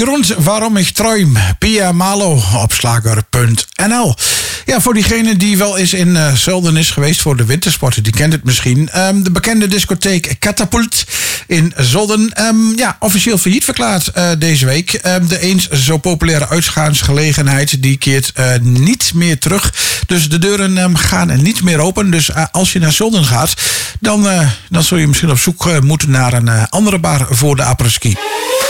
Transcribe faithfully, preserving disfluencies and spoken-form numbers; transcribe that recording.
grond waarom ik träum. Pia Malo op slager punt n l. Ja, voor diegene die wel eens in uh, Zolden is geweest voor de wintersporten, die kent het misschien. Um, de bekende discotheek Catapult in Zolden. Um, ja, officieel failliet verklaard uh, deze week. Um, de eens zo populaire uitgaansgelegenheid die keert uh, niet meer terug. Dus de deuren um, gaan er niet meer open. Dus uh, als je naar Zolden gaat, dan, uh, dan zul je misschien op zoek uh, moeten naar een uh, andere bar voor de apres-ski.